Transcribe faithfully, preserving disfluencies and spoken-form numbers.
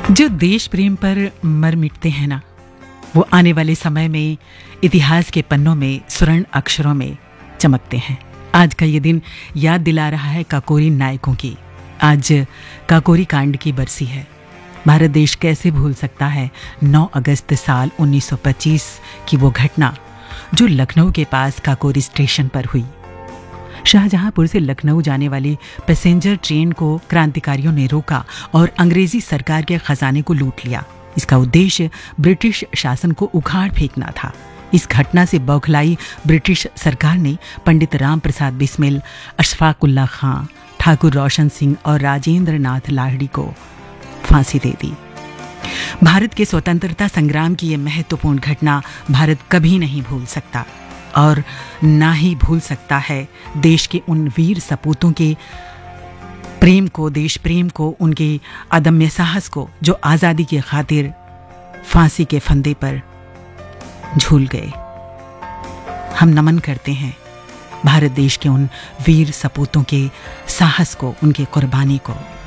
जो देश प्रेम पर मर मिटते हैं ना, वो आने वाले समय में इतिहास के पन्नों में स्वर्ण अक्षरों में चमकते हैं। आज का ये दिन याद दिला रहा है काकोरी नायकों की। आज काकोरी कांड की बरसी है। भारत देश कैसे भूल सकता है नौ अगस्त साल उन्नीस सौ पच्चीस की वो घटना जो लखनऊ के पास काकोरी स्टेशन पर हुई। शाहजहांपुर से लखनऊ जाने वाली पैसेंजर ट्रेन को क्रांतिकारियों ने रोका और अंग्रेजी सरकार के खजाने को लूट लिया। इसका उद्देश्य ब्रिटिश शासन को उखाड़ फेंकना था। इस घटना से बौखलाई ब्रिटिश सरकार ने पंडित राम प्रसाद बिस्मिल, अशफाकुल्ला खां, ठाकुर रोशन सिंह और राजेंद्र नाथ लाहिड़ी को फांसी दे दी। भारत के स्वतंत्रता संग्राम की यह महत्वपूर्ण घटना भारत कभी नहीं भूल सकता और ना ही भूल सकता है देश के उन वीर सपूतों के प्रेम को, देश प्रेम को, उनके अदम्य साहस को जो आज़ादी की खातिर फांसी के फंदे पर झूल गए। हम नमन करते हैं भारत देश के उन वीर सपूतों के साहस को, उनके कुर्बानी को।